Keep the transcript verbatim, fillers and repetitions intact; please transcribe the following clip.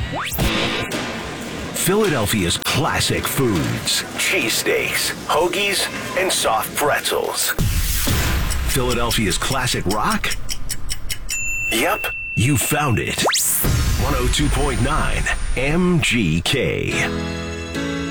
Philadelphia's classic foods. Cheesesteaks, hoagies, and soft pretzels. Philadelphia's classic rock? Yep, you found it. one oh two point nine M G K.